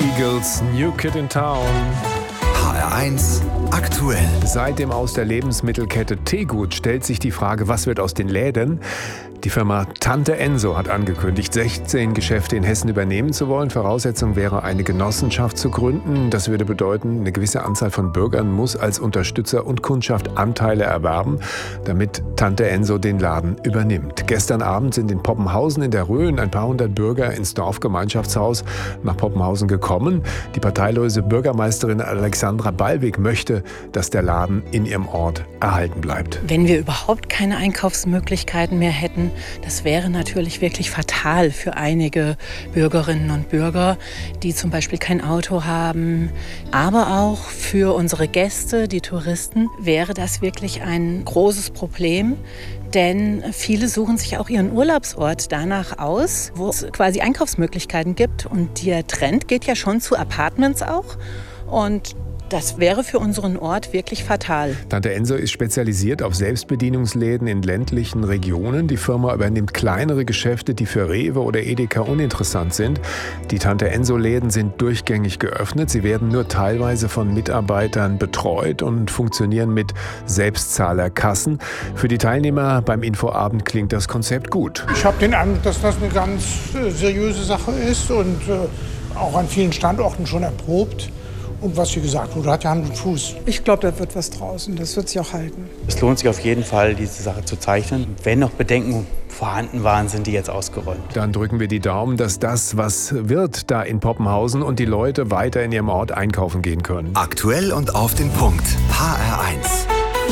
Eagles, New Kid in Town. HR1 aktuell. Seit dem Aus der Lebensmittelkette Tegut stellt sich die Frage, was wird aus den Läden? Die Firma Tante Enso hat angekündigt, 16 Geschäfte in Hessen übernehmen zu wollen. Voraussetzung wäre, eine Genossenschaft zu gründen. Das würde bedeuten, eine gewisse Anzahl von Bürgern muss als Unterstützer und Kundschaft Anteile erwerben, damit Tante Enso den Laden übernimmt. Gestern Abend sind in Poppenhausen in der Rhön ein paar hundert Bürger ins Dorfgemeinschaftshaus nach Poppenhausen gekommen. Die parteilose Bürgermeisterin Alexandra Ballweg möchte, dass der Laden in ihrem Ort erhalten bleibt. Wenn wir überhaupt keine Einkaufsmöglichkeiten mehr hätten, das wäre natürlich wirklich fatal für einige Bürgerinnen und Bürger, die zum Beispiel kein Auto haben. Aber auch für unsere Gäste, die Touristen, wäre das wirklich ein großes Problem. Denn viele suchen sich auch ihren Urlaubsort danach aus, wo es quasi Einkaufsmöglichkeiten gibt. Und der Trend geht ja schon zu Apartments auch. Und das wäre für unseren Ort wirklich fatal. Tante Enso ist spezialisiert auf Selbstbedienungsläden in ländlichen Regionen. Die Firma übernimmt kleinere Geschäfte, die für Rewe oder Edeka uninteressant sind. Die Tante Enso-Läden sind durchgängig geöffnet. Sie werden nur teilweise von Mitarbeitern betreut und funktionieren mit Selbstzahlerkassen. Für die Teilnehmer beim Infoabend klingt das Konzept gut. Ich habe den Eindruck, dass das eine ganz seriöse Sache ist und auch an vielen Standorten schon erprobt. Und was hier gesagt wurde, hat ja Hand und Fuß. Ich glaube, da wird was draus und das wird sich auch halten. Es lohnt sich auf jeden Fall, diese Sache zu zeichnen. Wenn noch Bedenken vorhanden waren, sind die jetzt ausgeräumt. Dann drücken wir die Daumen, dass das, was wird, da in Poppenhausen und die Leute weiter in ihrem Ort einkaufen gehen können. Aktuell und auf den Punkt. HR1.